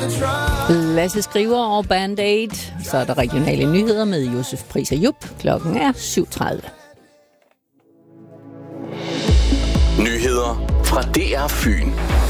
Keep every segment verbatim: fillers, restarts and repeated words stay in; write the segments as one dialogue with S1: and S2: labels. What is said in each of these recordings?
S1: Lasse Skriver og Band Aid. Så er der regionale nyheder med Josef Pris og Jupp. Klokken er syv tredive.
S2: Nyheder fra D R Fyn.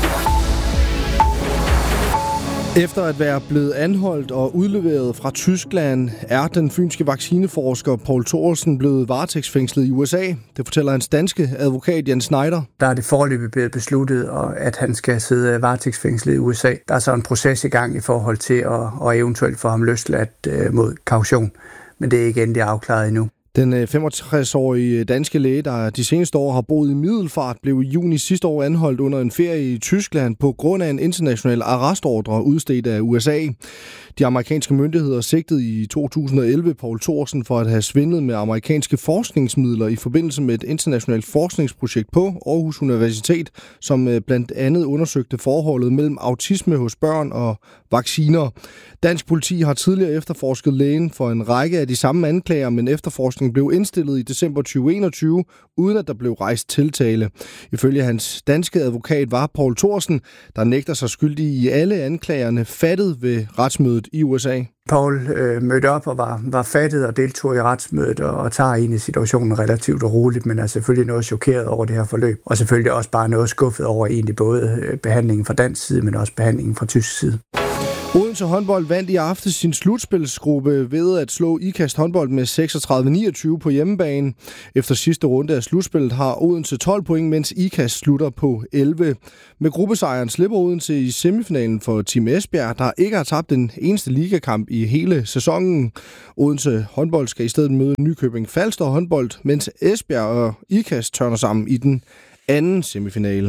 S3: Efter at være blevet anholdt og udleveret fra Tyskland, er den fynske vaccineforsker Poul Thorsen blevet varetægtsfængslet i U S A. Det fortæller hans danske advokat Jens Schneider.
S4: Der er det foreløbig blevet besluttet, at han skal sidde varetægtsfængslet i U S A. Der er så en proces i gang i forhold til at, at eventuelt få ham løsladt mod kaution, men det er ikke endelig afklaret endnu.
S3: Den femogtres-årige danske læge, der de seneste år har boet i Middelfart, blev i juni sidste år anholdt under en ferie i Tyskland på grund af en international arrestordre udstedt af U S A. De amerikanske myndigheder sigtede i to tusind og elleve Poul Thorsen for at have svindlet med amerikanske forskningsmidler i forbindelse med et internationalt forskningsprojekt på Aarhus Universitet, som blandt andet undersøgte forholdet mellem autisme hos børn og vacciner. Dansk politi har tidligere efterforsket lægen for en række af de samme anklager, men efterforskningen blev indstillet i december tyve enogtyve, uden at der blev rejst tiltale. Ifølge hans danske advokat var Poul Thorsen, der nægter sig skyldig i alle anklagerne, fattet ved retsmødet i U S A.
S4: Poul øh, mødte op og var, var fattet og deltog i retsmødet og, og tager ind i situationen relativt roligt, men er selvfølgelig noget chokeret over det her forløb. Og selvfølgelig også bare noget skuffet over egentlig både behandlingen fra dansk side, men også behandlingen fra tysk side.
S3: Odense håndbold vandt i aften sin slutspilsgruppe ved at slå Ikast håndbold med seksogtredive niogtyve på hjemmebane. Efter sidste runde af slutspillet har Odense tolv point, mens Ikast slutter på elleve. Med gruppesejren slipper Odense i semifinalen for Team Esbjerg, der ikke har tabt den eneste ligakamp i hele sæsonen. Odense håndbold skal i stedet møde Nykøbing Falster håndbold, mens Esbjerg og Ikast tørner sammen i den anden semifinale.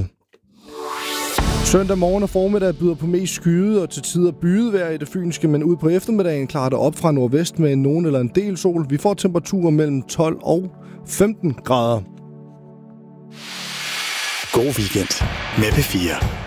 S3: Søndag morgen og formiddag byder på mest skyde og til tider bydevejr i det fynske, men ud på eftermiddagen klarer det op fra nordvest med nogen eller en del sol. Vi får temperaturer mellem tolv og femten grader.
S5: God weekend med P fire.